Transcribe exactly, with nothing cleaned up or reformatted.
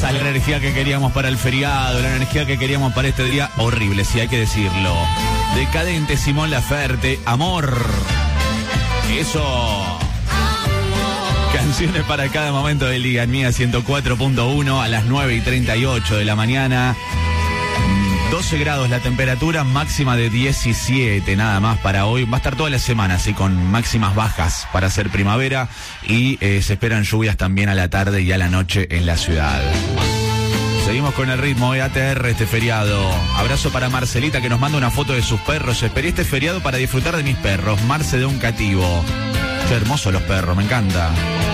esa es la energía que queríamos para el feriado, la energía que queríamos para este día horrible, sí hay que decirlo. Decadente, Simón Laferte, Amor. Eso. Canciones para cada momento del día en Mía ciento cuatro punto uno a las nueve y treinta y ocho de la mañana. doce grados la temperatura, máxima de diecisiete nada más para hoy. Va a estar toda la semana así con máximas bajas para hacer primavera y eh, se esperan lluvias también a la tarde y a la noche en la ciudad. Seguimos con el ritmo de A T R este feriado. Abrazo para Marcelita que nos manda una foto de sus perros. Esperé este feriado para disfrutar de mis perros. Marce de un cativo. Qué hermosos los perros, me encanta.